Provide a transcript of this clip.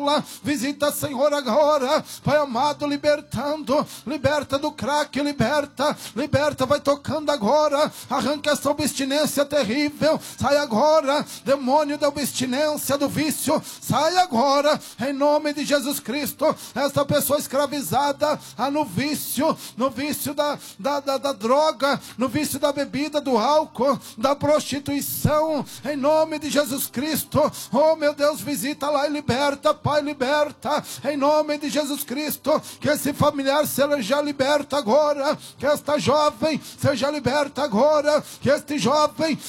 Visita, Senhor, agora, Pai amado, libertando, liberta do crack, liberta, vai tocando agora, arranca essa abstinência terrível, sai agora, demônio da abstinência, do vício, sai agora, em nome de Jesus Cristo, essa pessoa escravizada no vício da droga, no vício da bebida, do álcool, da prostituição, em nome de Jesus Cristo, oh meu Deus, visita lá e liberta, Pai, liberta, em nome de Jesus Cristo, que esse familiar seja liberto agora, que esta jovem seja liberta agora, que este jovem